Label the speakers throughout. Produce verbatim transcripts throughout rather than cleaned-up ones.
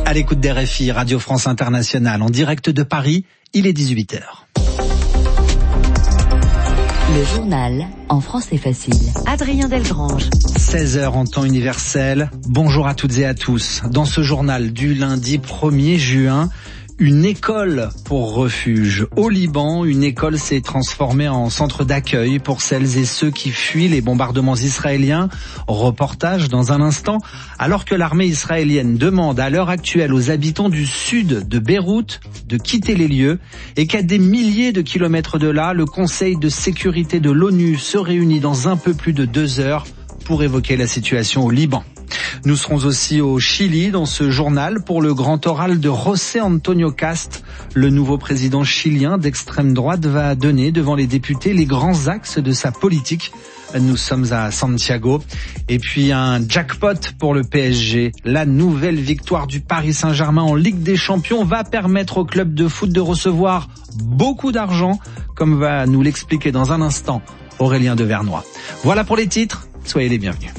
Speaker 1: À l'écoute des R F I, Radio France Internationale, en direct de Paris, il est dix-huit heures.
Speaker 2: Le journal en français facile. Adrien Delgrange.
Speaker 1: seize heures en temps universel. Bonjour à toutes et à tous. Dans ce journal du lundi premier juin, une école pour refuge. Au Liban, une école s'est transformée en centre d'accueil pour celles et ceux qui fuient les bombardements israéliens. Reportage dans un instant. Alors que l'armée israélienne demande à l'heure actuelle aux habitants du sud de Beyrouth de quitter les lieux et qu'à des milliers de kilomètres de là, le Conseil de sécurité de l'ONU se réunit dans un peu plus de deux heures pour évoquer la situation au Liban. Nous serons aussi au Chili dans ce journal pour le grand oral de José Antonio Cast. Le nouveau président chilien d'extrême droite va donner devant les députés les grands axes de sa politique. Nous sommes à Santiago. Et puis un jackpot pour le P S G. La nouvelle victoire du Paris Saint-Germain en Ligue des Champions va permettre au club de foot de recevoir beaucoup d'argent, comme va nous l'expliquer dans un instant Aurélien Devernois. Voilà pour les titres. Soyez les bienvenus.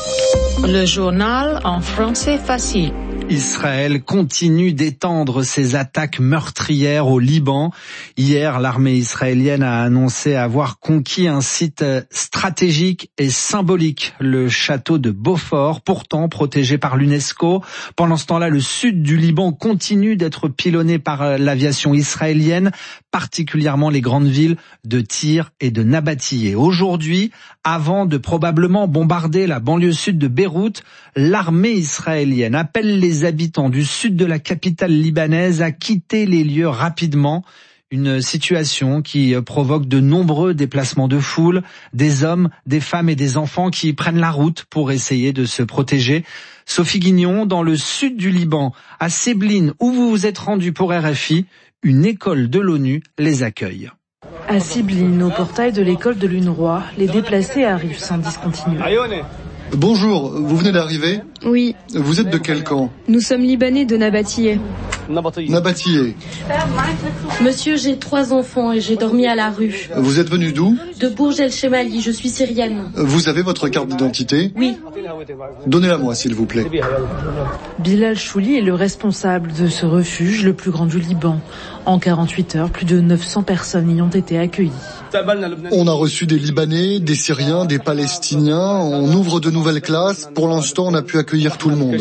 Speaker 3: Le journal en français facile.
Speaker 1: Israël continue d'étendre ses attaques meurtrières au Liban. Hier, l'armée israélienne a annoncé avoir conquis un site stratégique et symbolique, le château de Beaufort, pourtant protégé par l'UNESCO. Pendant ce temps-là, le sud du Liban continue d'être pilonné par l'aviation israélienne, particulièrement les grandes villes de Tyr et de Nabatiyeh. Aujourd'hui, avant de probablement bombarder la banlieue sud de Beyrouth, l'armée israélienne appelle les habitants du sud de la capitale libanaise à quitter les lieux rapidement. Une situation qui provoque de nombreux déplacements de foule, des hommes, des femmes et des enfants qui prennent la route pour essayer de se protéger. Sophie Guignon, dans le sud du Liban, à Sebline, où vous vous êtes rendu pour R F I, une école de l'ONU les accueille.
Speaker 4: À Sebline, au portail de l'école de l'UNRWA, les déplacés arrivent sans discontinuer.
Speaker 5: Bonjour, vous venez d'arriver ?
Speaker 6: Oui.
Speaker 5: Vous êtes de quel camp ?
Speaker 6: Nous sommes Libanais de Nabatiyeh.
Speaker 5: Nabatiyeh.
Speaker 7: Monsieur, j'ai trois enfants et j'ai dormi à la rue.
Speaker 5: Vous êtes venu d'où ?
Speaker 7: De Bourj El Chemali, je suis syrienne.
Speaker 5: Vous avez votre carte d'identité ?
Speaker 7: Oui.
Speaker 5: Donnez-la-moi, s'il vous plaît.
Speaker 4: Bilal Chouli est le responsable de ce refuge, le plus grand du Liban. En quarante-huit heures, plus de neuf cents personnes y ont été accueillies.
Speaker 5: On a reçu des Libanais, des Syriens, des Palestiniens. On ouvre de nouvelles classes. Pour l'instant, on a pu accueillir tout le monde.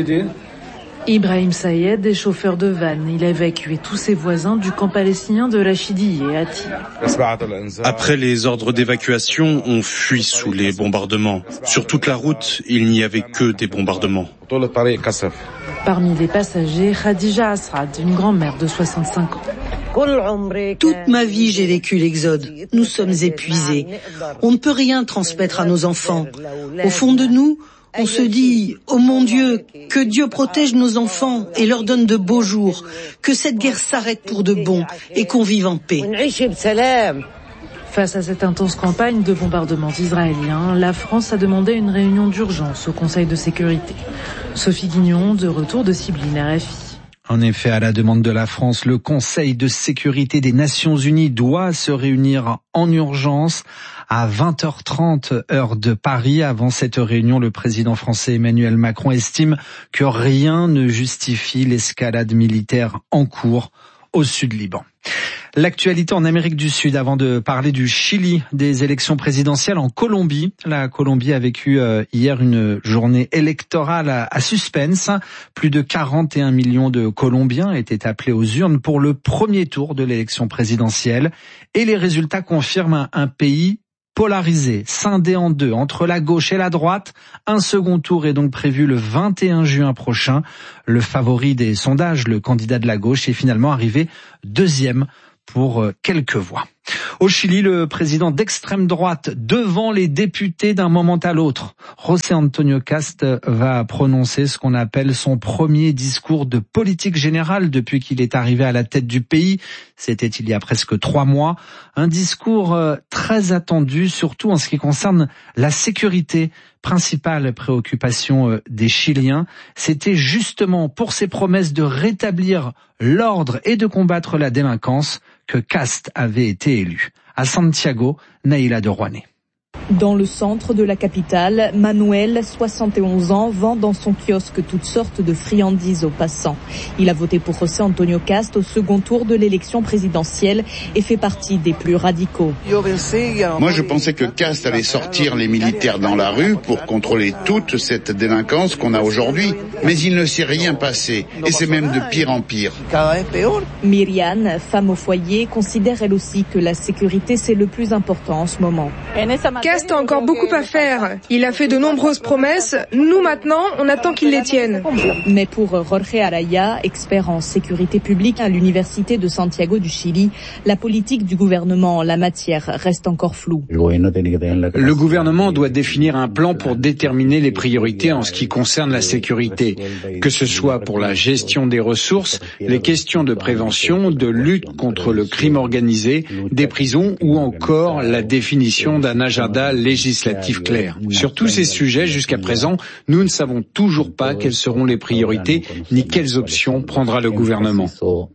Speaker 4: Ibrahim Sayed est chauffeur de van. Il a évacué tous ses voisins du camp palestinien de Rachidiyeh à Tyr.
Speaker 8: Après les ordres d'évacuation, on fuit sous les bombardements. Sur toute la route, il n'y avait que des bombardements.
Speaker 4: Parmi les passagers, Khadija Asrad, une grand-mère de soixante-cinq ans.
Speaker 9: Toute ma vie, j'ai vécu l'exode. Nous sommes épuisés. On ne peut rien transmettre à nos enfants. Au fond de nous, on se dit « Oh mon Dieu, que Dieu protège nos enfants et leur donne de beaux jours, que cette guerre s'arrête pour de bon et qu'on vive en paix. »
Speaker 4: Face à cette intense campagne de bombardements israéliens, la France a demandé une réunion d'urgence au Conseil de sécurité. Sophie Guignon, de retour de Sebline, R F I.
Speaker 1: En effet, à la demande de la France, le Conseil de sécurité des Nations Unies doit se réunir en urgence à vingt heures trente heure de Paris. Avant cette réunion, le président français Emmanuel Macron estime que rien ne justifie l'escalade militaire en cours au sud Liban. L'actualité en Amérique du Sud, avant de parler du Chili, des élections présidentielles en Colombie. La Colombie a vécu euh, hier une journée électorale à, à suspense. Plus de quarante et un millions de Colombiens étaient appelés aux urnes pour le premier tour de l'élection présidentielle. Et les résultats confirment un, un pays polarisé, scindé en deux, entre la gauche et la droite. Un second tour est donc prévu le vingt et un juin prochain. Le favori des sondages, le candidat de la gauche, est finalement arrivé deuxième pour quelques voix. Au Chili, le président d'extrême droite devant les députés d'un moment à l'autre. José Antonio Cast va prononcer ce qu'on appelle son premier discours de politique générale depuis qu'il est arrivé à la tête du pays. C'était il y a presque trois mois. Un discours très attendu, surtout en ce qui concerne la sécurité, principale préoccupation des Chiliens. C'était justement pour ses promesses de rétablir l'ordre et de combattre la délinquance que Cast avait été élu. À Santiago, Naïla de Rouanet.
Speaker 10: Dans le centre de la capitale, Manuel, soixante et onze ans, vend dans son kiosque toutes sortes de friandises aux passants. Il a voté pour José Antonio Cast au second tour de l'élection présidentielle et fait partie des plus radicaux.
Speaker 11: Moi, je pensais que Cast allait sortir les militaires dans la rue pour contrôler toute cette délinquance qu'on a aujourd'hui. Mais il ne s'est rien passé, et c'est même de pire en pire.
Speaker 10: Myriane, femme au foyer, considère elle aussi que la sécurité c'est le plus important en ce moment.
Speaker 6: Cast a encore beaucoup à faire. Il a fait de nombreuses promesses. Nous maintenant, on attend qu'il les tienne.
Speaker 10: Mais pour Jorge Araya, expert en sécurité publique à l'université de Santiago du Chili, la politique du gouvernement en la matière reste encore floue.
Speaker 12: Le gouvernement doit définir un plan pour déterminer les priorités en ce qui concerne la sécurité, que ce soit pour la gestion des ressources, les questions de prévention, de lutte contre le crime organisé, des prisons ou encore la définition d'un agenda législatif clair. Sur tous ces sujets, jusqu'à présent, nous ne savons toujours pas quelles seront les priorités ni quelles options prendra le gouvernement.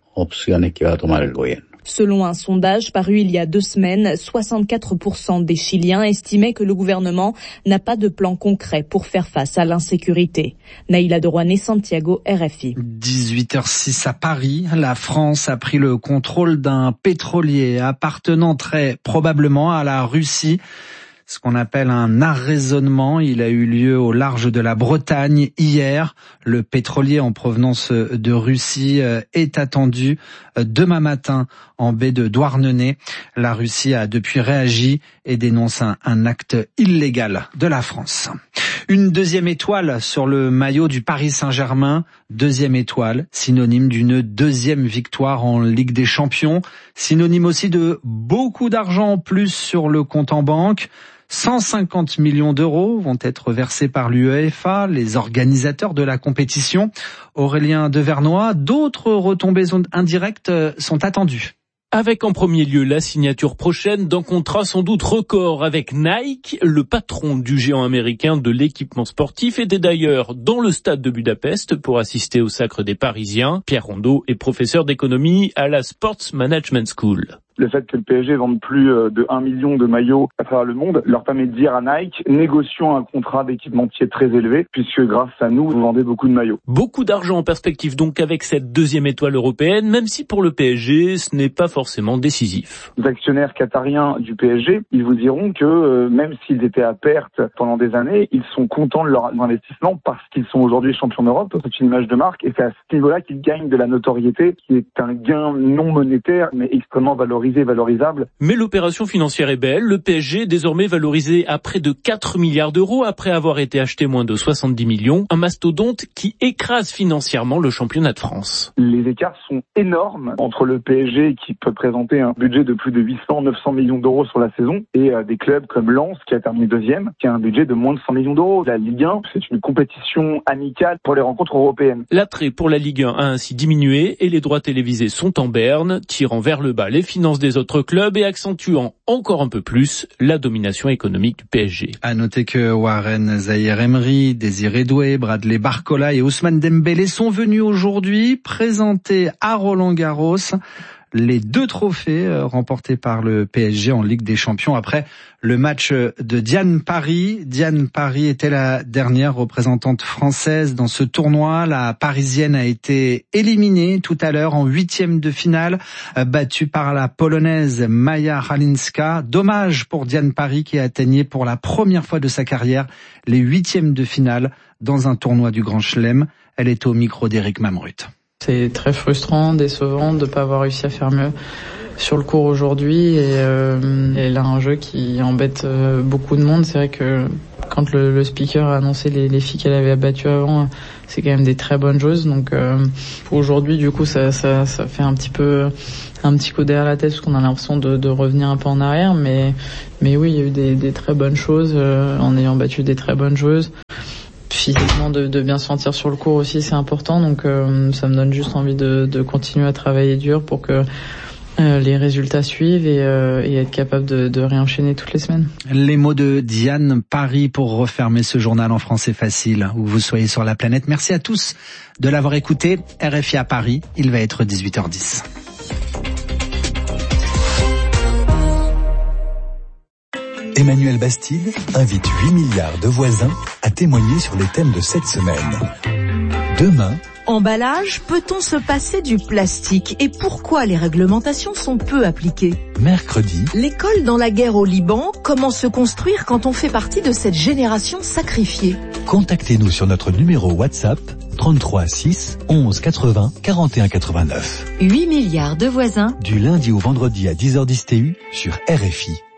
Speaker 10: Selon un sondage paru il y a deux semaines, soixante-quatre pour cent des Chiliens estimaient que le gouvernement n'a pas de plan concret pour faire face à l'insécurité. Naïla Derouané, Santiago, R F I.
Speaker 1: dix-huit heures six à Paris, la France a pris le contrôle d'un pétrolier appartenant très probablement à la Russie. Ce qu'on appelle un arraisonnement, il a eu lieu au large de la Bretagne hier. Le pétrolier en provenance de Russie est attendu demain matin en baie de Douarnenez. La Russie a depuis réagi et dénonce un, un acte illégal de la France. Une deuxième étoile sur le maillot du Paris Saint-Germain. Deuxième étoile, synonyme d'une deuxième victoire en Ligue des Champions. Synonyme aussi de beaucoup d'argent en plus sur le compte en banque. cent cinquante millions d'euros vont être versés par l'UEFA, les organisateurs de la compétition. Aurélien Devernois, d'autres retombées indirectes sont attendues.
Speaker 13: Avec en premier lieu la signature prochaine d'un contrat sans doute record avec Nike. Le patron du géant américain de l'équipement sportif était d'ailleurs dans le stade de Budapest pour assister au Sacre des Parisiens. Pierre Rondeau est professeur d'économie à la Sports Management School.
Speaker 14: Le fait que le P S G vende plus de un million de maillots à travers le monde leur permet de dire à Nike, négocions un contrat d'équipementier très élevé, puisque grâce à nous, vous vendez beaucoup de maillots.
Speaker 13: Beaucoup d'argent en perspective donc avec cette deuxième étoile européenne, même si pour le P S G, ce n'est pas forcément décisif.
Speaker 14: Les actionnaires qatariens du P S G, ils vous diront que euh, même s'ils étaient à perte pendant des années, ils sont contents de leur investissement parce qu'ils sont aujourd'hui champions d'Europe. C'est une image de marque et c'est à ce niveau-là qu'ils gagnent de la notoriété, qui est un gain non monétaire, mais extrêmement valorisé. Valorisable.
Speaker 13: Mais l'opération financière est belle. Le P S G est désormais valorisé à près de quatre milliards d'euros après avoir été acheté moins de soixante-dix millions. Un mastodonte qui écrase financièrement le championnat de France.
Speaker 14: Les écarts sont énormes entre le P S G qui peut présenter un budget de plus de huit cents à neuf cents millions d'euros sur la saison et euh, des clubs comme Lens qui a terminé deuxième qui a un budget de moins de cent millions d'euros. La Ligue un, c'est une compétition amicale pour les rencontres européennes.
Speaker 13: L'attrait pour la Ligue un a ainsi diminué et les droits télévisés sont en berne, tirant vers le bas les finances des autres clubs et accentuant encore un peu plus la domination économique du P S G.
Speaker 1: À noter que Warren Zaïre-Emery, Désiré Doué, Bradley Barcola et Ousmane Dembélé sont venus aujourd'hui présenter à Roland-Garros les deux trophées remportés par le P S G en Ligue des Champions après le match de Diane Paris. Diane Paris était la dernière représentante française dans ce tournoi. La Parisienne a été éliminée tout à l'heure en huitième de finale, battue par la Polonaise Maja Halinska. Dommage pour Diane Paris qui a atteigné pour la première fois de sa carrière les huitièmes de finale dans un tournoi du Grand Chelem. Elle est au micro d'Éric Mamrut.
Speaker 15: C'est très frustrant, décevant de ne pas avoir réussi à faire mieux sur le court aujourd'hui et euh, elle a un jeu qui embête euh, beaucoup de monde. C'est vrai que quand le, le speaker a annoncé les, les filles qu'elle avait abattues avant, c'est quand même des très bonnes choses. Donc euh, pour aujourd'hui, du coup, ça, ça, ça fait un petit peu un petit coup derrière la tête parce qu'on a l'impression de, de revenir un peu en arrière. Mais mais oui, il y a eu des, des très bonnes choses euh, en ayant battu des très bonnes joueuses. Physiquement, de, de bien se sentir sur le court aussi, c'est important. Donc, euh, ça me donne juste envie de, de continuer à travailler dur pour que euh, les résultats suivent et, euh, et être capable de, de réenchaîner toutes les semaines.
Speaker 1: Les mots de Diane Paris pour refermer ce journal en français facile, où vous soyez sur la planète. Merci à tous de l'avoir écouté. R F I à Paris, il va être dix-huit heures dix.
Speaker 16: Emmanuel Bastide invite huit milliards de voisins à témoigner sur les thèmes de cette semaine. Demain,
Speaker 17: emballage, peut-on se passer du plastique et pourquoi les réglementations sont peu appliquées?
Speaker 16: Mercredi,
Speaker 17: l'école dans la guerre au Liban, comment se construire quand on fait partie de cette génération sacrifiée?
Speaker 16: Contactez-nous sur notre numéro WhatsApp trente-trois six onze quatre-vingts quarante et un quatre-vingt-neuf.
Speaker 2: huit milliards de voisins.
Speaker 16: Du lundi au vendredi à dix heures dix T U sur R F I.